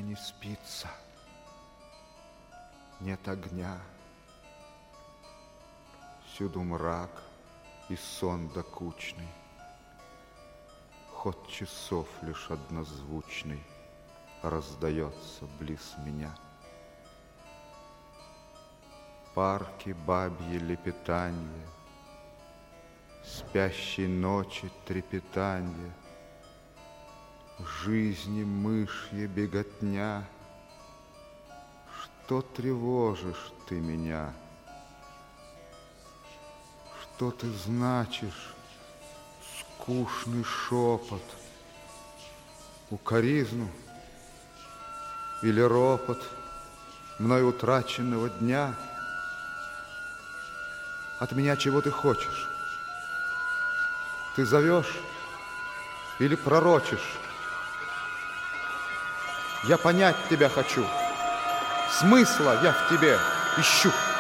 не спится, нет огня, всюду мрак и сон докучный, ход часов лишь однозвучный раздается близ меня. Парки бабьи лепетанье, спящей ночи трепетанье, жизни мышья беготня. Что тревожишь ты меня? Что ты значишь, скучный шепот? Укоризну или ропот мной утраченного дня? От меня чего ты хочешь? Ты зовешь или пророчишь? Я понять тебя хочу, смысла я в тебе ищу.